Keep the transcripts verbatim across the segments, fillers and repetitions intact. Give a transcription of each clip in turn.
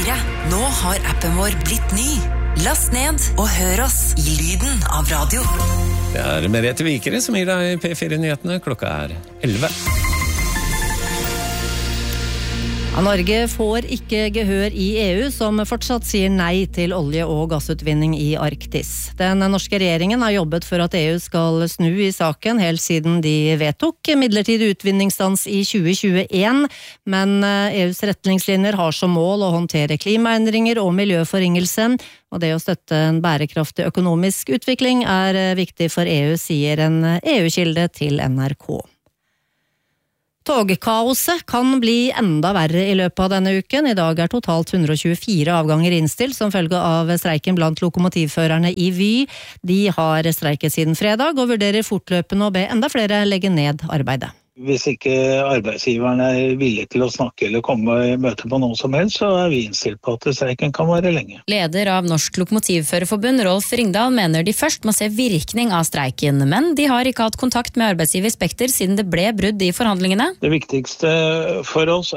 fire. Nå har appen vår blitt ny. Last ned og hør oss i lyden av radio. Det er Merete Vikere som gir deg P fire-nyhetene. Klokka er elleve. Ja, Norge får ikke gehør i E U, som fortsatt sier nei til olje- og gassutvinning i Arktis. Den norske regjeringen har jobbet for at E U skal snu i saken helt siden de vedtok midlertidig utvinningsstans i tjue tjueen, men E U's retningslinjer har som mål å håndtere klimaendringer og miljøforringelse, og det å støtte en bærekraftig økonomisk utvikling er viktig for E U, sier en E U-kilde til N R K. Togkaoset kan bli enda verre i løpet av denne uken. I dag er totalt hundre og tjuefire avganger innstilt som følge av streiken blant lokomotivførerne i Vy. De har streiket siden fredag og vurderer fortløpende å be enda flere legge ned arbeidet. Hvis ikke arbeidsgiveren er villig til å snakke eller komme i møte på noe som helst, så er vi innstilt på at streiken kan være lenge. Leder av Norsk Lokomotivførerforbund, Rolf Ringdal, mener de først må se virkning av streiken, men de har ikke hatt kontakt med arbeidsgiver Spekter siden det ble brudd i forhandlingene. Det viktigste for oss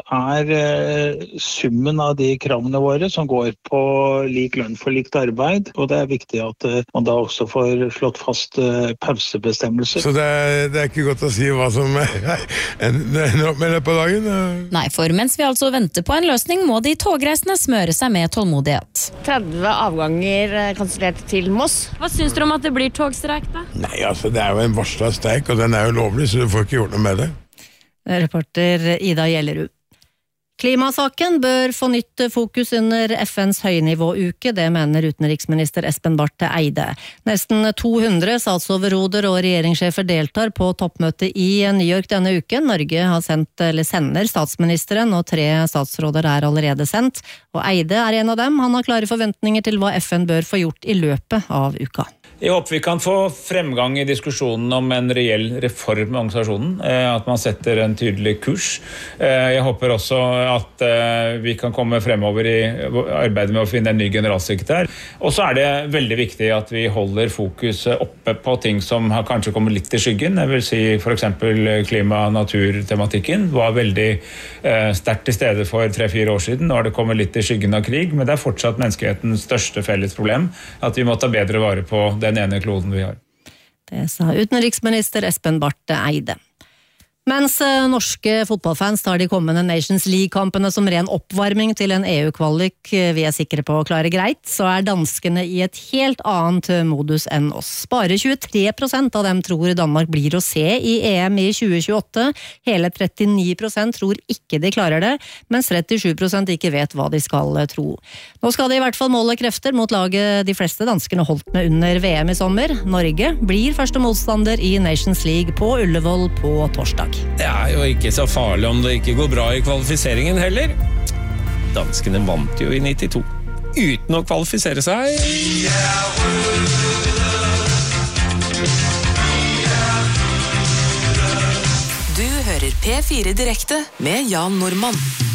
er summen av de kravene våre som går på lik lønn for likt arbeid, og det er viktig at man da også får slått fast pausebestemmelser. Så det er, det er ikke godt å si hva som er En, en opp med det på dagen? Nei, for mens vi altså venter på en løsning, må de togreisende smøre seg med tålmodighet. tretti avganger kansellert til Moss. Hva syns dere om at det blir togstreik da? Nei, altså det er jo en varslet streik, og den er jo lovlig, så du får ikke gjort noe med det. Reporter Ida Gjellerud. Klimasaken bør få nytt fokus under F N's høynivåuke, det mener utenriksminister Espen Barth Eide. Nesten to hundre statsoverhoder og regjeringssjefer deltar på toppmøtet i New York denne uken. Norge har sendt, eller sender statsministeren, og tre statsråder er allerede sendt. Og Eide er en av dem. Han har klare forventninger til hva F N bør få gjort i løpet av uka. Jeg håper vi kan få fremgang i diskusjonen om en reell reform av organisasjonen, at man setter en tydelig kurs. Jeg håper også at vi kan komme fremover i arbeidet med å finne en ny generalsekretær. Og så er det veldig viktig at vi holder fokuset oppe på ting som har kanskje kommet litt i skyggen. Jeg vil si for eksempel klima- og naturtematikken var veldig sterkt til stede for tre-fire år siden. Nå har det kommet litt i skyggen av krig, men det er fortsatt menneskehetens største felles problem at vi må ta bedre vare på den ene kloden vi har. Det sa utenriksminister Espen Barth Eide. Mens norske fotballfans tar de kommende Nations League-kampene som ren oppvarming til en E U-kvalik vi er sikre på å klare greit, så er danskene i et helt annet modus enn oss. Bare tjuetre prosent av dem tror Danmark blir å se i E M i tjue tjueåtte. Hele trettini prosent tror ikke de klarer det, mens trettisju prosent ikke vet hva de skal tro. Nå skal de i hvert fall måle krefter mot laget de fleste danskene holdt med under V M i sommer. Norge blir første motstander i Nations League på Ullevål på torsdag. Det er jo ikke så farlig om det ikke går bra i kvalifiseringen heller. Danskene vant jo i nittito, uten å kvalifisere seg. Du hører P fire direkte med Jan Normann.